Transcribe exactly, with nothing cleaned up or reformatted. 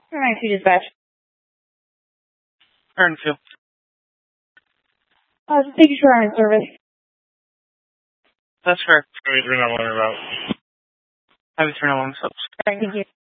nine two dispatch. Turn two. Uh, just making sure I'm in service. That's correct. Heavy three nine one route. Heavy three nine one, so. Thank you.